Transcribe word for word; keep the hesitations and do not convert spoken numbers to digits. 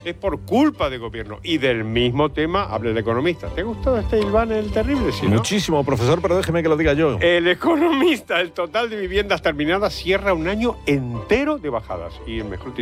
es por culpa del gobierno. Y del mismo tema habla el economista. ¿Te ha gustado este Ilván el terrible? ¿Sí, no? Muchísimo, profesor, pero déjeme que lo diga yo. El economista, el total de viviendas terminadas cierra un año entero de bajadas. Y el mejor